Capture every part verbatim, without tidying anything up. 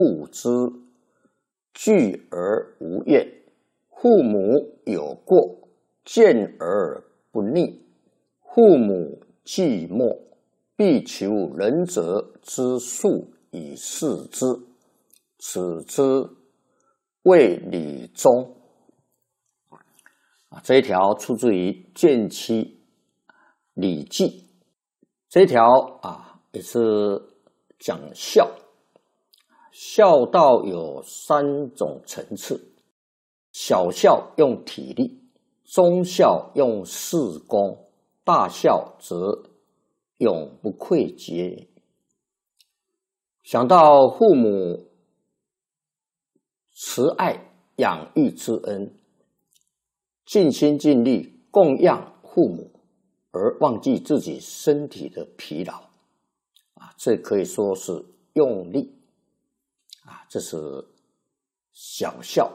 恶之，惧而无怨。父母有过，见而不逆。父母寂寞，必求仁泽之术以事之，此之谓礼忠。这一条出自于《谏七》礼记。这一条啊，也是讲孝。孝道有三种层次：小孝用体力，中孝用事功，大孝则永不愧节。想到父母慈爱养育之恩，尽心尽力供养父母，而忘记自己身体的疲劳，啊，这可以说是用力。啊，这是小孝。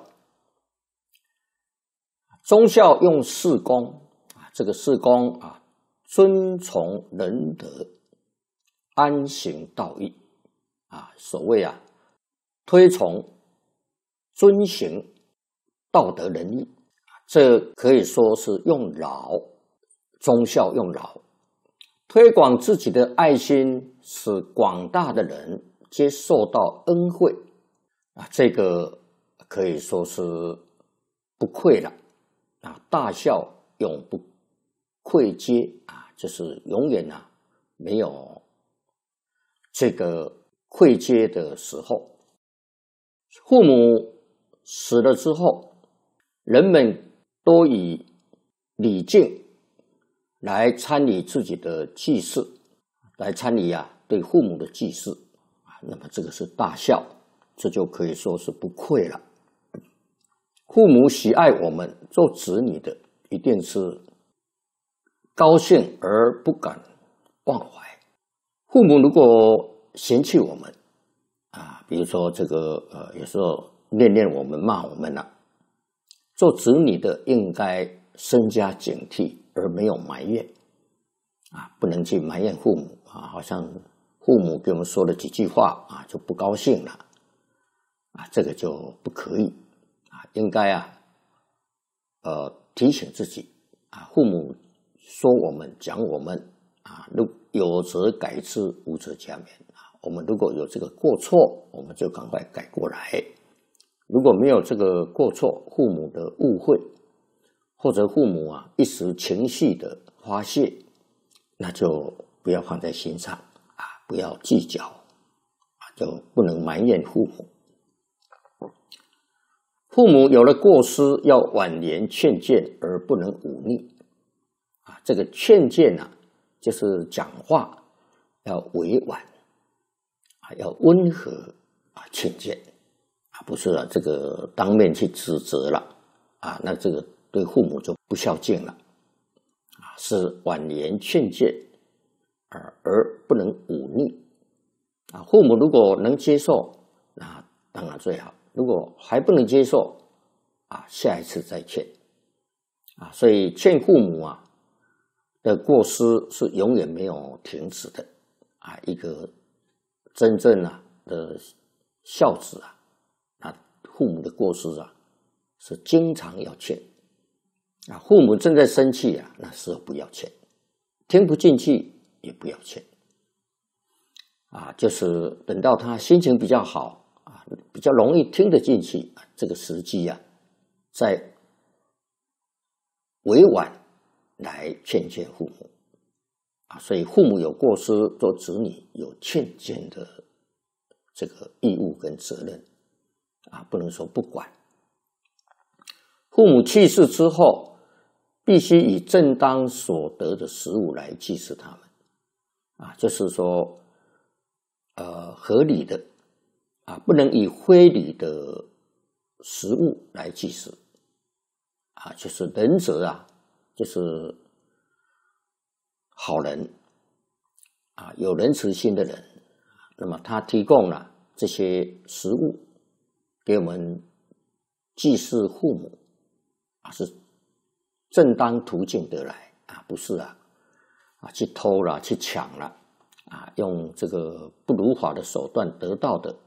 中孝用事功，啊，这个事功啊，遵从仁德，安行道义，啊，所谓啊，推崇、遵行道德仁义，这可以说是用劳。忠孝用劳，推广自己的爱心，使广大的人皆受到恩惠，啊，这个可以说是不愧了，啊，大孝永不愧接，啊，就是永远啊没有这个愧接的时候。父母死了之后，人们都以礼敬来参与自己的祭祀，来参与啊对父母的祭祀，那么这个是大孝，这就可以说是不愧了。父母喜爱我们做子女的，一定是高兴而不敢忘怀。父母如果嫌弃我们啊，比如说这个呃，有时候念念我们骂我们了，做子女的应该深加警惕，而没有埋怨啊，不能去埋怨父母啊，好像父母给我们说了几句话啊，就不高兴了啊，这个就不可以啊，应该啊，呃，提醒自己啊，父母说我们讲我们啊，有则改之，无则加勉啊。我们如果有这个过错，我们就赶快改过来；如果没有这个过错，父母的误会，或者父母啊一时情绪的发泄，那就不要放在心上啊，不要计较啊，就不能埋怨父母。父母有了过失，要婉言劝谏，而不能忤逆啊。这个劝谏啊，就是讲话要委婉啊，要温和啊劝谏啊，不是啊这个当面去指责了啊，那这个对父母就不孝敬了啊，是婉言劝谏而而不能忤逆啊。父母如果能接受，那当然最好；如果还不能接受啊，下一次再劝啊。所以劝父母啊的过失是永远没有停止的啊。一个真正啊的孝子啊，那父母的过失啊是经常要劝啊。父母正在生气啊，那时候不要劝，听不进去也不要劝啊。就是等到他心情比较好啊，比较容易听得进去啊，这个时机啊，再委婉来劝谏父母啊。所以父母有过失，做子女有劝谏的这个义务跟责任啊，不能说不管。父母去世之后，必须以正当所得的食物来祭祀他们啊，就是说呃合理的啊，不能以非礼的食物来祭祀啊，就是仁泽啊，就是好人啊，有仁慈心的人，那么他提供了这些食物给我们祭祀父母啊，是正当途径得来啊，不是啊啊去偷了去抢了啊，用这个不如法的手段得到的